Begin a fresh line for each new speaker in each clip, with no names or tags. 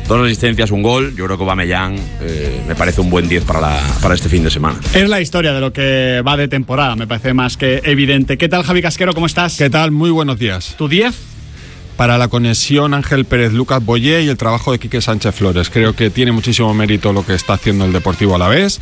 2 asistencias, un gol. Yo creo que Aubameyang me parece un buen 10 para este fin de semana.
Es la historia de lo que va de temporada, me parece más que evidente. ¿Qué tal, Javi Casquero? ¿Cómo estás?
¿Qué tal? Muy buenos días.
¿Tu 10?
Para la conexión Ángel Pérez, Lucas Boyé y el trabajo de Quique Sánchez Flores. Creo que tiene muchísimo mérito lo que está haciendo el Deportivo Alavés.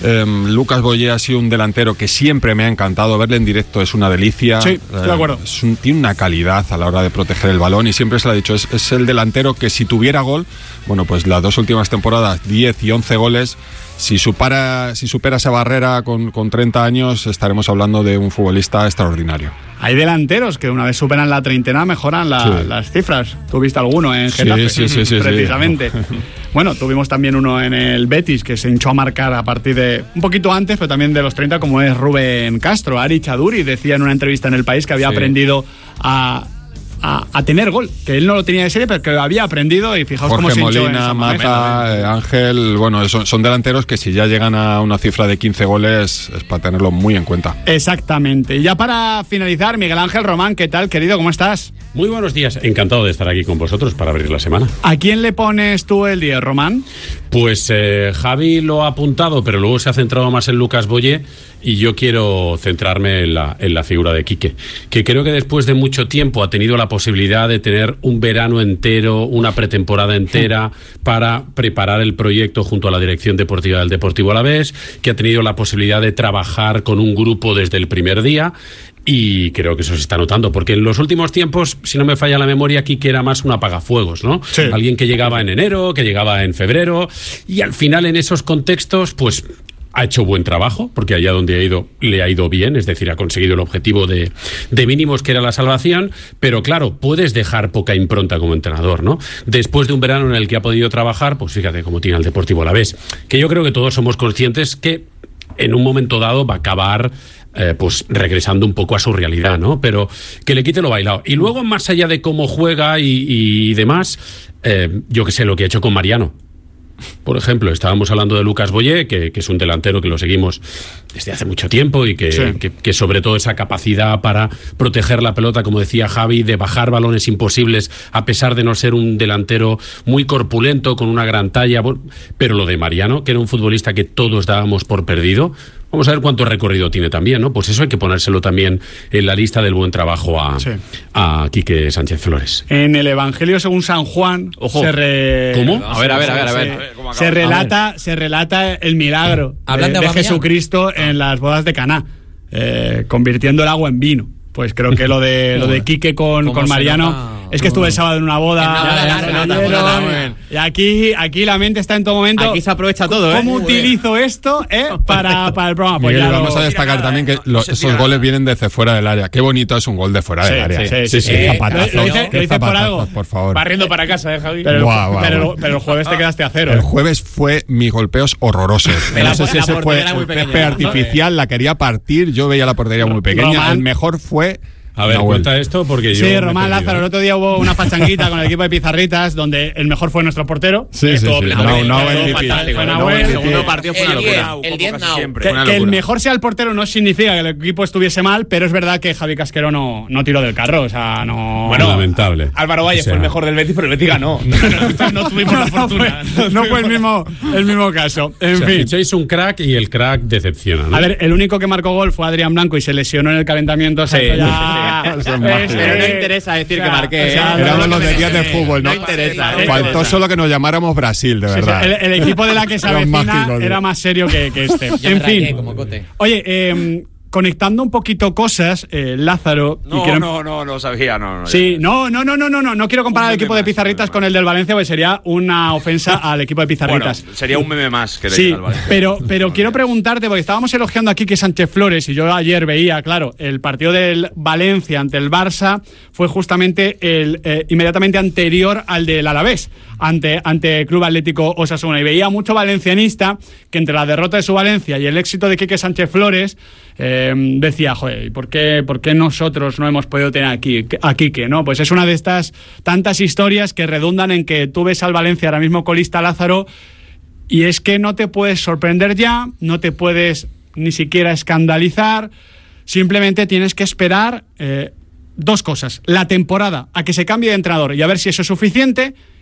Lucas Boyé ha sido un delantero que siempre me ha encantado. Verle en directo es una delicia.
Sí, estoy de acuerdo.
Tiene una calidad a la hora de proteger el balón y siempre se lo ha dicho. Es el delantero que si tuviera gol, bueno, pues las 2 últimas temporadas, 10 y 11 goles. Si supera esa barrera con 30 años, estaremos hablando de un futbolista extraordinario.
Hay delanteros que una vez superan la treintena mejoran las cifras. ¿Tú viste alguno en Getafe?
Sí,
precisamente.
Sí.
Bueno, tuvimos también uno en el Betis que se hinchó a marcar a partir de un poquito antes, pero también de los 30, como es Rubén Castro. Ari Chaduri decía en una entrevista en El País que había aprendido a tener gol, que él no lo tenía de serie, pero que lo había aprendido, y fijaos
Jorge
cómo se hinchó
Molina,
en esa
Mata, Ángel, bueno, son delanteros que si ya llegan a una cifra de 15 goles es para tenerlo muy en cuenta.
Exactamente. Y ya para finalizar, Miguel Ángel Román, ¿qué tal, querido? ¿Cómo estás?
Muy buenos días, encantado de estar aquí con vosotros para abrir la semana.
¿A quién le pones tú el 10, Román?
Pues Javi lo ha apuntado, pero luego se ha centrado más en Lucas Boyé, y yo quiero centrarme en la figura de Quique, que creo que después de mucho tiempo ha tenido la posibilidad de tener un verano entero, una pretemporada entera para preparar el proyecto junto a la dirección deportiva del Deportivo Alavés, que ha tenido la posibilidad de trabajar con un grupo desde el primer día. Y creo que eso se está notando, porque en los últimos tiempos, si no me falla la memoria, Quique era más un apagafuegos, ¿no?
Sí.
Alguien que llegaba en enero, que llegaba en febrero, y al final en esos contextos, pues ha hecho buen trabajo, porque allá donde ha ido, le ha ido bien, es decir, ha conseguido el objetivo de mínimos, que era la salvación, pero claro, puedes dejar poca impronta como entrenador, ¿no? Después de un verano en el que ha podido trabajar, pues fíjate cómo tiene el Deportivo Alavés, que yo creo que todos somos conscientes que en un momento dado va a acabar pues regresando un poco a su realidad, ¿no? Pero que le quite lo bailado. Y luego, más allá de cómo juega y demás, yo que sé, lo que ha hecho con Mariano. Por ejemplo, estábamos hablando de Lucas Boyé, que es un delantero que lo seguimos desde hace mucho tiempo y que sobre todo esa capacidad para proteger la pelota, como decía Javi, de bajar balones imposibles, a pesar de no ser un delantero muy corpulento, con una gran talla. Pero lo de Mariano, que era un futbolista que todos dábamos por perdido, vamos a ver cuánto recorrido tiene también, ¿no? Pues eso hay que ponérselo también en la lista del buen trabajo a Quique Sánchez Flores.
En el Evangelio según San Juan,
¿Cómo? A ver.
Se relata el milagro de Jesucristo en las bodas de Caná, convirtiendo el agua en vino. Pues creo que lo de Quique con Mariano es que estuve el sábado en una boda. Y aquí la mente está en todo momento.
Aquí se aprovecha todo,
¿Cómo utilizo esto para el programa?
Miguel, vamos a destacar también que esos goles vienen desde fuera del área. Qué bonito es un gol de fuera del área.
Sí.
Zapatazo,
lo hice por algo.
Por favor.
Barriendo para casa, Javi. Pero el jueves te quedaste a 0.
El jueves fue mis golpeos horrorosos. No sé si ese fue el césped artificial, la quería partir. Yo veía la portería muy pequeña.
Román,
el mejor fue...
A ver, cuenta esto porque yo...
Sí, Román Lázaro, el otro día hubo una pachanguita con el equipo de Pizarritas donde el mejor fue nuestro portero.
Sí. El
segundo partido fue una locura. El 10
Que el mejor sea el portero no significa que el equipo estuviese mal, pero es verdad que Javi Casquero no tiró del carro, o sea, no...
Bueno, lamentable.
Álvaro Valle fue el mejor del Betis, pero el Betis ganó. No tuvimos la fortuna.
No fue el mismo caso. En fin.
Ficháis un crack y el crack decepciona, ¿no?
A ver, el único que marcó gol fue Adrián Blanco y se lesionó en el calentamiento.
Pero no interesa decir que marqué.
Éramos los de días de fútbol, ¿no?
No interesa.
Faltó solo que nos llamáramos Brasil, de verdad.
El equipo de la que se avecina era más serio que este. En fin. Oye, conectando un poquito cosas, Lázaro...
No sabía, no.
Sí, no quiero comparar el equipo de Pizarritas con el del Valencia, porque sería una ofensa al equipo de Pizarritas.
Bueno, sería un meme más que
sí,
al Valencia.
pero quiero preguntarte, porque estábamos elogiando aquí que Sánchez Flores, y yo ayer veía, claro, el partido del Valencia ante el Barça fue justamente el inmediatamente anterior al del Alavés, ante Club Atlético Osasuna, y veía mucho valencianista que entre la derrota de su Valencia y el éxito de Quique Sánchez Flores decía, joder, ¿por qué nosotros no hemos podido tener a Quique, ¿no? Pues es una de estas tantas historias que redundan en que tú ves al Valencia ahora mismo colista, Lázaro, y es que no te puedes sorprender ya, no te puedes ni siquiera escandalizar, simplemente tienes que esperar dos cosas: la temporada, a que se cambie de entrenador y a ver si eso es suficiente,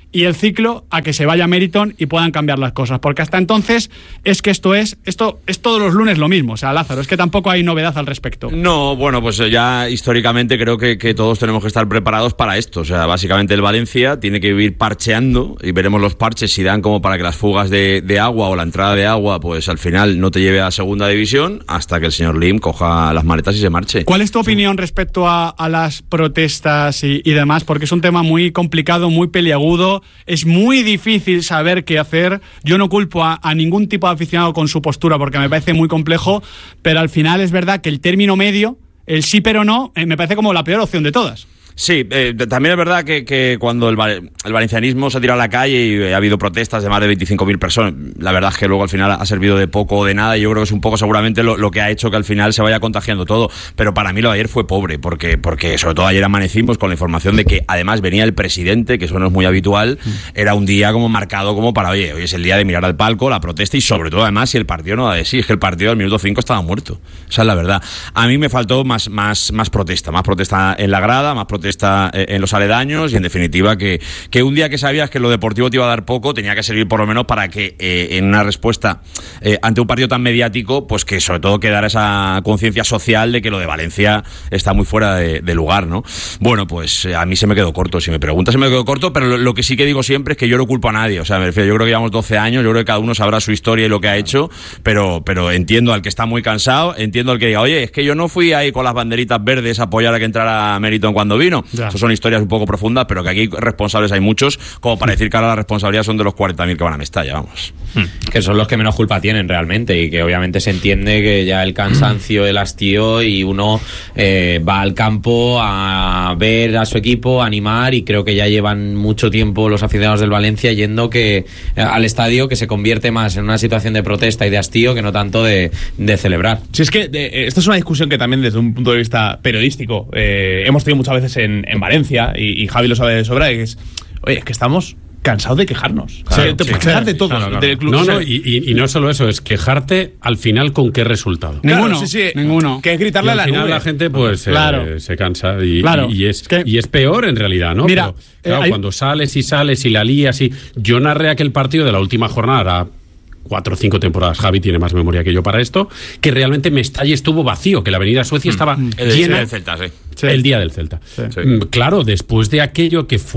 y el ciclo a que se vaya Meriton y puedan cambiar las cosas, porque hasta entonces es que esto es todos los lunes lo mismo, o sea, Lázaro, es que tampoco hay novedad al respecto.
No, bueno, pues ya históricamente creo que todos tenemos que estar preparados para esto, o sea, básicamente el Valencia tiene que vivir parcheando y veremos los parches si dan como para que las fugas de agua o la entrada de agua, pues al final no te lleve a segunda división hasta que el señor Lim coja las maletas y se marche.
¿Cuál es tu opinión respecto a las protestas y demás? Porque es un tema muy complicado, muy peliagudo. Es muy difícil saber qué hacer. Yo no culpo a ningún tipo de aficionado con su postura porque me parece muy complejo, pero al final es verdad que el término medio, el sí pero no, me parece como la peor opción de todas.
Sí, también es verdad que cuando el valencianismo se ha tirado a la calle y ha habido protestas de más de 25.000 personas, la verdad es que luego al final ha servido de poco o de nada, y yo creo que es un poco seguramente lo que ha hecho que al final se vaya contagiando todo, pero para mí lo de ayer fue pobre, porque sobre todo ayer amanecimos con la información de que además venía el presidente, que eso no es muy habitual, era un día como marcado como para, hoy es el día de mirar al palco, la protesta, y sobre todo además si el partido no da de sí, es que el partido al minuto 5 estaba muerto, esa es la verdad. A mí me faltó más protesta en la grada, más protesta en los aledaños, y en definitiva que un día que sabías que lo deportivo te iba a dar poco, tenía que servir por lo menos para que en una respuesta ante un partido tan mediático, pues que sobre todo quedara esa conciencia social de que lo de Valencia está muy fuera de lugar, ¿no? Bueno, pues a mí se me quedó corto, si me preguntas se me quedó corto, pero lo que sí que digo siempre es que yo no culpo a nadie, o sea, me refiero, yo creo que llevamos 12 años, yo creo que cada uno sabrá su historia y lo que ha hecho, pero entiendo al que está muy cansado, entiendo al que diga, oye, es que yo no fui ahí con las banderitas verdes a apoyar a que entrara Meriton cuando vino. Esas son historias un poco profundas, pero que aquí responsables hay muchos, como para decir que ahora la responsabilidad son de los 40.000 que van a Mestalla, vamos.
Que son los que menos culpa tienen realmente, y que obviamente se entiende que ya el cansancio, el hastío, y uno va al campo a ver a su equipo, a animar, y creo que ya llevan mucho tiempo los aficionados del Valencia yendo al estadio, que se convierte más en una situación de protesta y de hastío que no tanto de celebrar.
Sí, es que esto es una discusión que también desde un punto de vista periodístico hemos tenido muchas veces en Valencia, y Javi lo sabe de sobra, es que estamos cansados de quejarnos.
Claro,
te puedes quejar de todo.
Claro.
Del club.
No, y no solo eso, es quejarte al final con qué resultado.
Ninguno,
Claro, sí,
ninguno.
Que es gritarle a la
al final
nube.
la gente pues se cansa y es peor en realidad, ¿no?
Mira,
pero, claro, cuando sales y la lías, y yo narré aquel partido de la última jornada 4 o 5 temporadas, Javi tiene más memoria que yo para esto, que realmente Mestalla estuvo vacío, que la avenida Suecia estaba llena.
El Celta, sí.
Sí.
El día del Celta.
Sí.
Claro, después de aquello que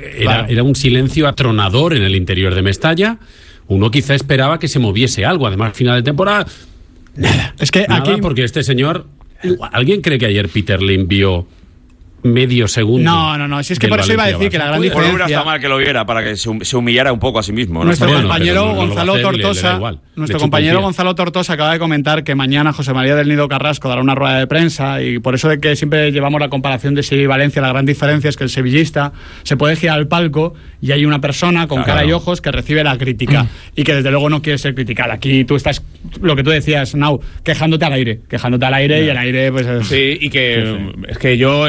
era un silencio atronador en el interior de Mestalla, uno quizá esperaba que se moviese algo. Además, final de temporada, nada.
Es que
nada,
aquí,
porque este señor, ¿alguien cree que ayer Peter Lim vio medio segundo?
No, si es que por eso iba a decir que la gran
Pues no hubiera
diferencia...
estado mal que lo viera, para que se humillara un poco a sí mismo, ¿no?
Nuestro
Bueno,
compañero
pero no lo va a
Gonzalo
hacer y le da
Tortosa,
igual.
nuestro
Le
compañero
chupa un pie.
Gonzalo Tortosa acaba de comentar que mañana José María del Nido Carrasco dará una rueda de prensa, y por eso de que siempre llevamos la comparación de Sevilla y Valencia, la gran diferencia es que el sevillista se puede girar al palco y hay una persona con cara y ojos que recibe la crítica y que desde luego no quiere ser criticada. Aquí tú estás, lo que tú decías, Nau, quejándote al aire y el aire pues es...
Sí, y que es que yo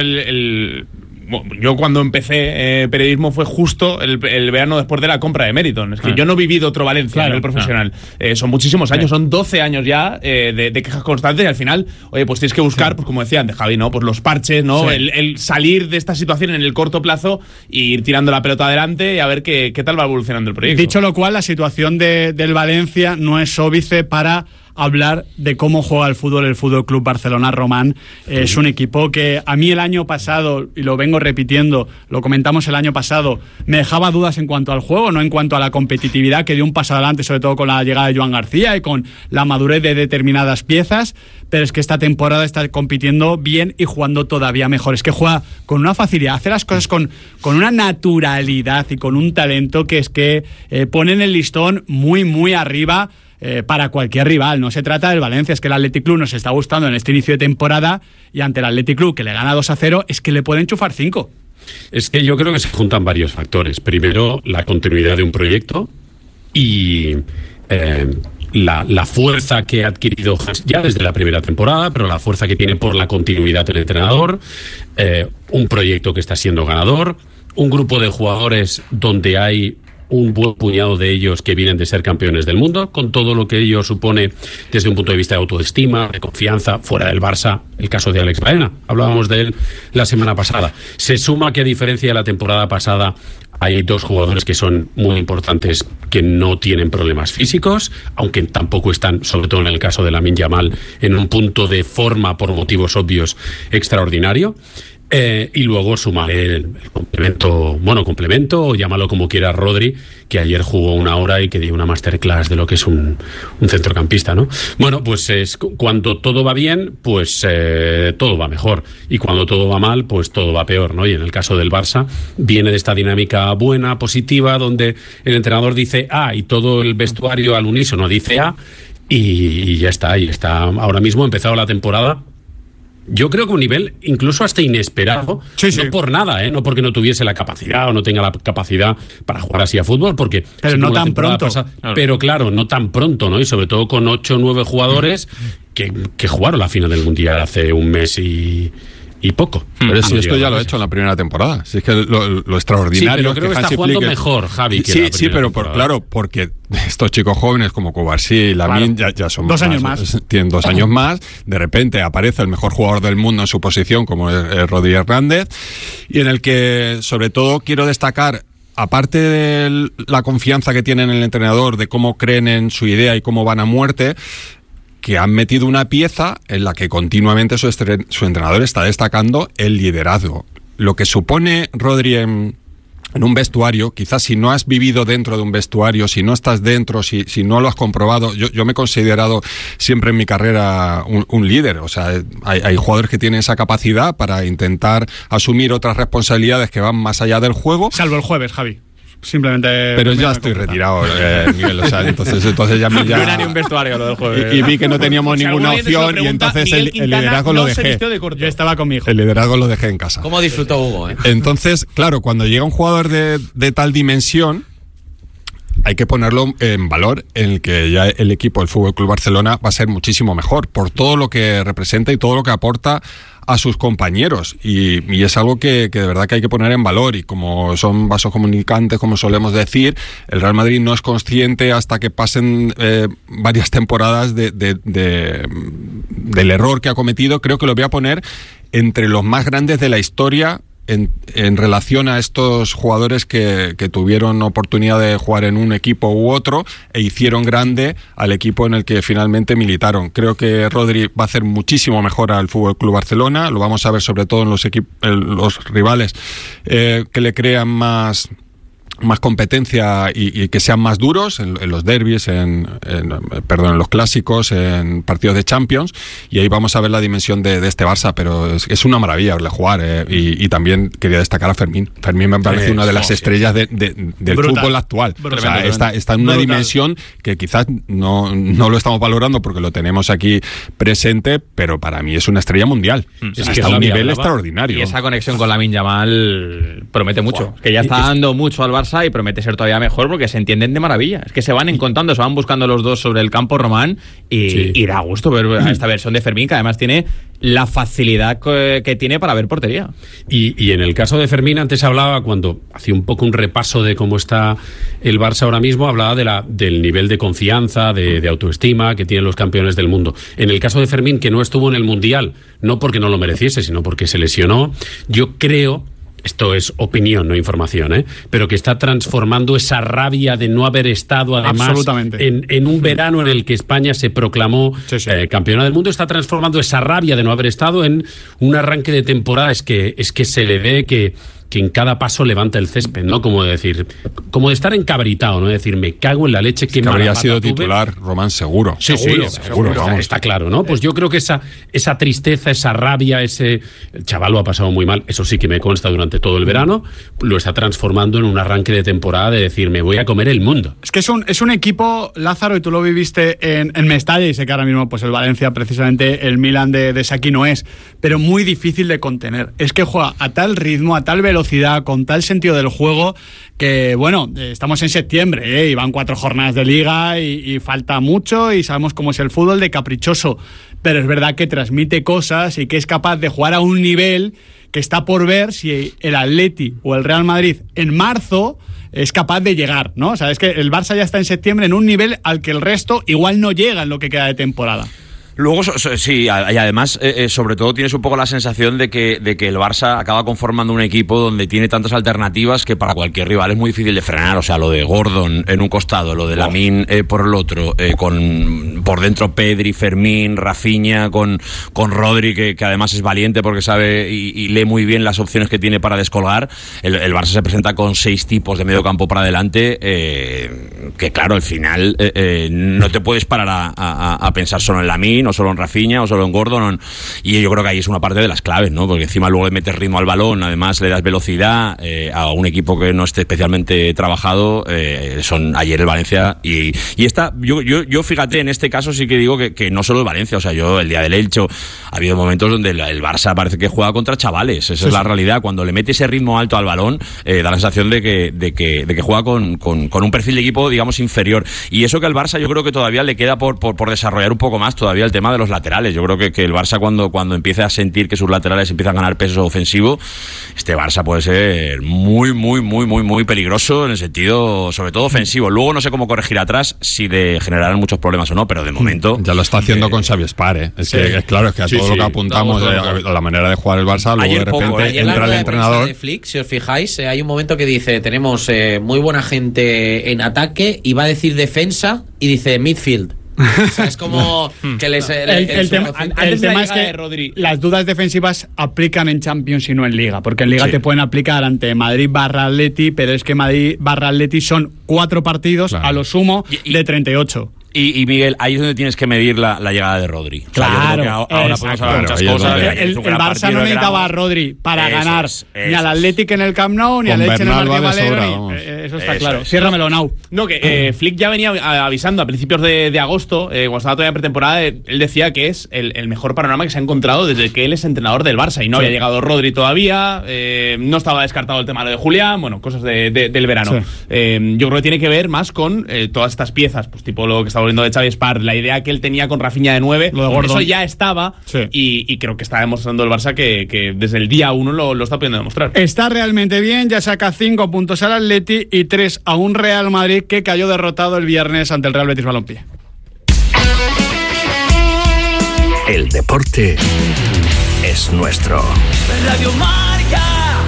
yo cuando empecé periodismo fue justo el verano después de la compra de Meriton. Es que yo no he vivido otro Valencia a nivel profesional. Son muchísimos años, son 12 años ya de quejas constantes, y al final, oye, pues tienes que buscar, pues como decía antes Javi, ¿no? Pues los parches, ¿no?
Sí.
El salir de esta situación en el corto plazo y ir tirando la pelota adelante y a ver qué tal va evolucionando el proyecto.
Dicho lo cual, la situación del Valencia no es óbice para hablar de cómo juega el Fútbol Club Barcelona. Román es un equipo que a mí el año pasado, y lo vengo repitiendo, lo comentamos el año pasado, me dejaba dudas en cuanto al juego, no en cuanto a la competitividad, que dio un paso adelante, sobre todo con la llegada de Joan García y con la madurez de determinadas piezas, pero es que esta temporada está compitiendo bien y jugando todavía mejor. Es que juega con una facilidad, hace las cosas con una naturalidad y con un talento que es que ponen el listón muy, muy arriba para cualquier rival. No se trata del Valencia, es que el Athletic Club nos está gustando en este inicio de temporada, y ante el Athletic Club, que le gana 2-0, es que le pueden enchufar 5.
Es que yo creo que se juntan varios factores. Primero, la continuidad de un proyecto y la fuerza que ha adquirido ya desde la primera temporada, pero la fuerza que tiene por la continuidad del entrenador, un proyecto que está siendo ganador, un grupo de jugadores donde hay un buen puñado de ellos que vienen de ser campeones del mundo, con todo lo que ello supone desde un punto de vista de autoestima, de confianza, fuera del Barça, el caso de Alex Baena, hablábamos de él la semana pasada. Se suma que, a diferencia de la temporada pasada, Hay 2 jugadores que son muy importantes que no tienen problemas físicos, aunque tampoco están, sobre todo en el caso de Lamine Yamal, en un punto de forma por motivos obvios extraordinario. Y luego sumar el complemento, o llámalo como quiera, Rodri, que ayer jugó 1 hora y que dio una masterclass de lo que es un centrocampista, ¿no? Bueno, pues cuando todo va bien, pues todo va mejor, y cuando todo va mal, pues todo va peor, ¿no? Y en el caso del Barça viene de esta dinámica buena, positiva, donde el entrenador dice A y todo el vestuario al unísono dice A, y ya está, ahora mismo empezado la temporada. Yo creo que un nivel incluso hasta inesperado, no por nada, no porque no tuviese la capacidad o no tenga la capacidad para jugar así a fútbol, porque
pero no tan pronto.
Pero claro, no tan pronto, ¿no? Y sobre todo con 8 o 9 jugadores que jugaron la final del Mundial hace un mes y poco.
Pero si esto ya lo he hecho en la primera temporada. Si es que lo extraordinario
sí, pero creo que está jugando mejor, Javi, que
sí, pero claro, porque estos chicos jóvenes como Cubarsí y Lamine ya son
2 años más.
Tienen 2 años más. De repente aparece el mejor jugador del mundo en su posición, como es Rodri Hernández, y en el que sobre todo quiero destacar, aparte de la confianza que tienen en el entrenador, de cómo creen en su idea y cómo van a muerte, que han metido una pieza en la que continuamente su entrenador está destacando el liderazgo. Lo que supone Rodri en un vestuario, quizás si no has vivido dentro de un vestuario, si no estás dentro, si no lo has comprobado, yo me he considerado siempre en mi carrera un líder. O sea, hay jugadores que tienen esa capacidad para intentar asumir otras responsabilidades que van más allá del juego.
Salvo el jueves, Javi. Simplemente.
Pero ya estoy retirado, Miguel. O sea, entonces ya
no era ni un vestuario lo del jueves.
Y vi que no teníamos ninguna opción, y entonces el liderazgo lo dejé.
Yo estaba con mi hijo.
El liderazgo lo dejé en casa.
¿Cómo disfrutó Hugo?
Entonces, claro, cuando llega un jugador de tal dimensión, hay que ponerlo en valor, en el que ya el equipo, el Fútbol Club Barcelona, va a ser muchísimo mejor por todo lo que representa y todo lo que aporta a sus compañeros, y es algo que de verdad que hay que poner en valor. Y como son vasos comunicantes, como solemos decir, el Real Madrid no es consciente hasta que pasen varias temporadas del error que ha cometido. Creo que lo voy a poner entre los más grandes de la historia en relación a estos jugadores que tuvieron oportunidad de jugar en un equipo u otro e hicieron grande al equipo en el que finalmente militaron. Creo que Rodri va a hacer muchísimo mejor al Fútbol Club Barcelona. Lo vamos a ver sobre todo en los rivales que le crean más competencia y que sean más duros en los derbis, en los clásicos, en partidos de Champions, y ahí vamos a ver la dimensión de este Barça. Pero es una maravilla verle jugar, y también quería destacar a Fermín. Fermín me parece una de las estrellas del fútbol actual. O sea, está en una dimensión que quizás no lo estamos valorando porque lo tenemos aquí presente, pero para mí es una estrella mundial. Está a un nivel extraordinario.
Y esa conexión con Lamine Yamal promete mucho, que ya está dando mucho al Barça, y promete ser todavía mejor porque se entienden de maravilla. Es que se van encontrando, se van buscando los dos sobre el campo, Román, y da gusto ver a esta versión de Fermín, que además tiene la facilidad que tiene para ver portería.
Y en el caso de Fermín, antes hablaba, cuando hacía un poco un repaso de cómo está el Barça ahora mismo, hablaba del nivel de confianza, de autoestima que tienen los campeones del mundo. En el caso de Fermín, que no estuvo en el Mundial, no porque no lo mereciese, sino porque se lesionó, yo creo, esto es opinión, no información, pero que está transformando esa rabia de no haber estado, además, en un verano en el que España se proclamó campeona del mundo, está transformando esa rabia de no haber estado en un arranque de temporada. Es que se le ve que en cada paso levanta el césped, ¿no? Como de estar encabritado, ¿no? De decir, me cago en la leche, que
habría sido titular, Román, seguro.
Seguro, está claro, ¿no? Pues yo creo que esa tristeza, esa rabia, el chaval lo ha pasado muy mal, eso sí que me consta durante todo el verano, lo está transformando en un arranque de temporada de decir, me voy a comer el mundo.
Es que es un equipo, Lázaro, y tú lo viviste en Mestalla, y sé que ahora mismo pues el Valencia, precisamente el Milan de Saki no es, pero muy difícil de contener. Es que juega a tal ritmo, a tal velocidad, con tal sentido del juego, que bueno, estamos en septiembre, y van 4 jornadas de liga y falta mucho, y sabemos cómo es el fútbol de caprichoso, pero es verdad que transmite cosas y que es capaz de jugar a un nivel que está por ver si el Atleti o el Real Madrid en marzo es capaz de llegar, ¿no? O sea, es que el Barça ya está en septiembre en un nivel al que el resto igual no llega en lo que queda de temporada.
Luego, sí, y además, sobre todo tienes un poco la sensación de que el Barça acaba conformando un equipo donde tiene tantas alternativas que para cualquier rival es muy difícil de frenar. O sea, lo de Gordon en un costado, lo de Lamine por el otro, con por dentro Pedri, Fermín, Rafinha, con Rodri, que además es valiente porque sabe y lee muy bien las opciones que tiene para descolgar. El Barça se presenta con 6 tipos de medio campo para adelante, que claro, al final no te puedes parar a pensar solo en Lamine, o solo en Rafinha, o solo en Gordon, y yo creo que ahí es una parte de las claves, ¿no? Porque encima luego le metes ritmo al balón, además le das velocidad a un equipo que no esté especialmente trabajado. Son ayer el Valencia y esta, yo fíjate, en este caso sí que digo que no solo el Valencia, o sea, yo el día del Elche ha habido momentos donde el Barça parece que juega contra chavales, esa es la realidad. Cuando le mete ese ritmo alto al balón, da la sensación de que juega con un perfil de equipo, digamos, inferior, y eso que al Barça yo creo que todavía le queda por desarrollar un poco más todavía el tema de los laterales. Yo creo que el Barça cuando empiece a sentir que sus laterales empiezan a ganar peso ofensivo, este Barça puede ser muy, muy, muy, muy, muy peligroso en el sentido, sobre todo ofensivo. Luego no sé cómo corregir atrás, si le generarán muchos problemas o no, pero de momento...
Ya lo está haciendo con Xavi Espar, Es que es claro, es que a todo lo que apuntamos, la manera de jugar el Barça, luego de repente entra el entrenador...
De Flick, si os fijáis, hay un momento que dice, tenemos muy buena gente en ataque, y va a decir defensa, y dice midfield. O sea, es como que
el tema es que las dudas defensivas aplican en Champions y no en Liga, porque en Liga te pueden aplicar ante Madrid/Atleti, pero es que Madrid/Atleti son 4 partidos a lo sumo de 38.
Y Miguel, ahí es donde tienes que medir la llegada de Rodri.
Claro,
ahora podemos hablar muchas cosas.
El Barça no necesitaba a Rodri para ganar ni al Atlético en el Camp Nou, ni al Elche en el Martí Valero. Eso está claro. Ciérramelo, Nau.
No, que Flick ya venía avisando a principios de agosto, cuando estaba todavía en pretemporada, él decía que es el mejor panorama que se ha encontrado desde que él es entrenador del Barça. Y no había llegado Rodri todavía, no estaba descartado el tema de Julián, bueno, cosas del verano. Yo creo que tiene que ver más con todas estas piezas, pues tipo lo que está volviendo de Xavi Espar, la idea que él tenía con Rafinha de 9, eso ya estaba, y creo que está demostrando el Barça que desde el día 1 lo está pudiendo demostrar.
Está realmente bien, ya saca 5 puntos al Atleti y 3 a un Real Madrid que cayó derrotado el viernes ante el Real Betis Balompié.
El deporte es nuestro. Radio Marca.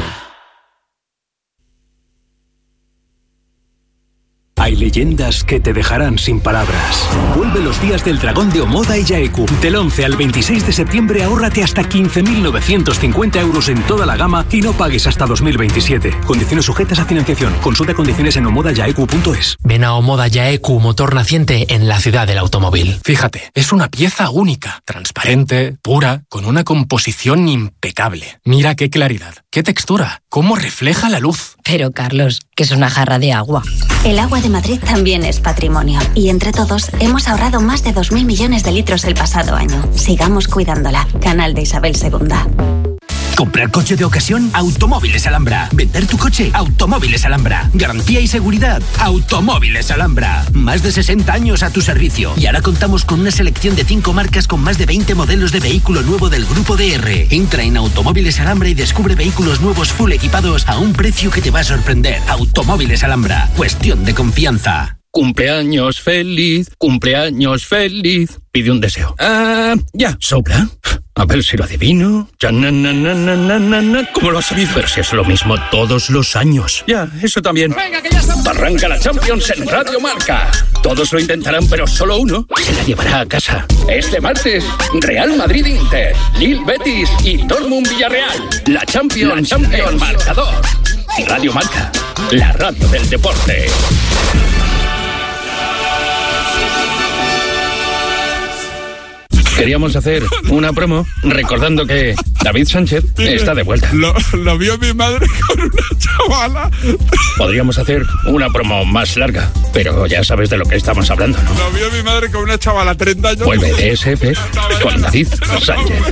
Hay leyendas que te dejarán sin palabras. Vuelve los días del Dragón de Omoda y Yaeku. Del 11 al 26 de septiembre ahórrate hasta 15.950 euros en toda la gama y no pagues hasta 2027. Condiciones sujetas a financiación. Consulta condiciones en omodayaeku.es.
Ven a Omoda Yaeku, motor naciente en la ciudad del automóvil.
Fíjate, es una pieza única, transparente, pura, con una composición impecable. Mira qué claridad, qué textura, cómo refleja la luz.
Pero Carlos, que es una jarra de agua. El agua de Madrid también es patrimonio y entre todos hemos ahorrado más de 2.000 millones de litros el pasado año. Sigamos cuidándola. Canal de Isabel II.
¿Comprar coche de ocasión? Automóviles Alhambra. ¿Vender tu coche? Automóviles Alhambra. ¿Garantía y seguridad? Automóviles Alhambra. Más de 60 años a tu servicio. Y ahora contamos con una selección de 5 marcas con más de 20 modelos de vehículo nuevo del Grupo DR. Entra en Automóviles Alhambra y descubre vehículos nuevos full equipados a un precio que te va a sorprender. Automóviles Alhambra. Cuestión de confianza.
Cumpleaños feliz, cumpleaños feliz. Pide un deseo. Ya, sopla. A ver si lo adivino. ¿Cómo lo has sabido? Pero si es lo mismo todos los años. Ya, eso también. Venga, que ya estamos. Arranca la Champions en Radio Marca. Todos lo intentarán, pero solo uno se la llevará a casa. Este martes, Real Madrid-Inter, Lille-Betis y Dortmund-Villarreal. La Champions, marcador. Radio Marca, la radio del deporte. Queríamos hacer una promo recordando que David Sánchez está de vuelta.
Lo vio mi madre con una chavala.
Podríamos hacer una promo más larga, pero ya sabes de lo que estamos hablando, ¿no?
Lo vio mi madre con una chavala, 30 años.
Vuelve DSF con David Sánchez.